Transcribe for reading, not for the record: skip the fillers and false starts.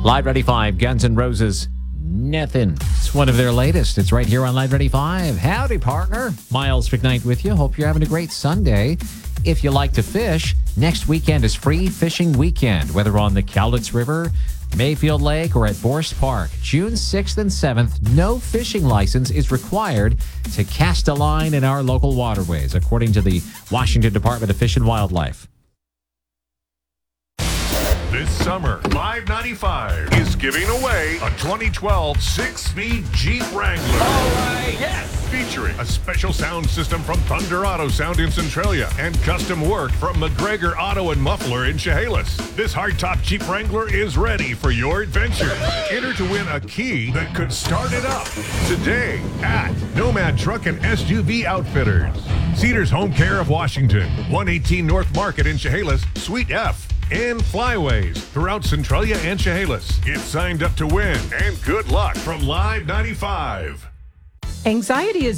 Live Ready 5, Guns N' Roses, Nothing. It's one of their latest. It's right here on Live Ready 5. Howdy, partner. Miles McKnight with you. Hope you're having a great Sunday. If you like to fish, next weekend is Free Fishing Weekend, whether on the Cowlitz River, Mayfield Lake, or at Forest Park. June 6th and 7th, no fishing license is required to cast a line in our local waterways, according to the Washington Department of Fish and Wildlife. This summer, Live 95 is giving away a 2012 6-speed Jeep Wrangler. All right, yes! Featuring a special sound system from Thunder Auto Sound in Centralia and custom work from McGregor Auto and Muffler in Chehalis. This hardtop Jeep Wrangler is ready for your adventure. Enter to win a key that could start it up today at Nomad Truck and SUV Outfitters. Cedars Home Care of Washington, 118 North Market in Chehalis, Suite F. And Flyways throughout Centralia and Chehalis. Get signed up to win, and good luck from Live 95. Anxiety is